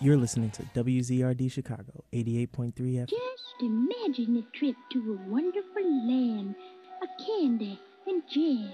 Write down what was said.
You're listening to WZRD Chicago, 88.3 FM. Just imagine a trip to a wonderful land of candy and jam.